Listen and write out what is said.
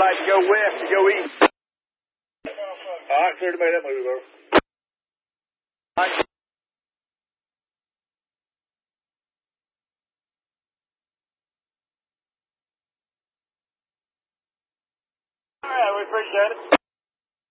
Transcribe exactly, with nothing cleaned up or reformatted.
light to go west to go east. All right, clear to make that move, over. All right. All right, we appreciate it.